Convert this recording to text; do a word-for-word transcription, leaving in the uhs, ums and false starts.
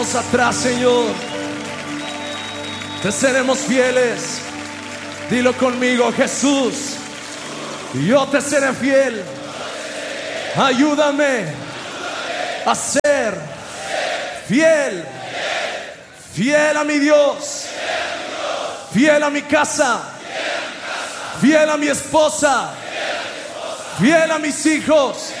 Atrás, Señor, te seremos fieles. Dilo conmigo, Jesús, yo te seré fiel. Ayúdame a ser fiel, fiel a mi Dios, fiel a mi casa, fiel a mi esposa, fiel a mis hijos,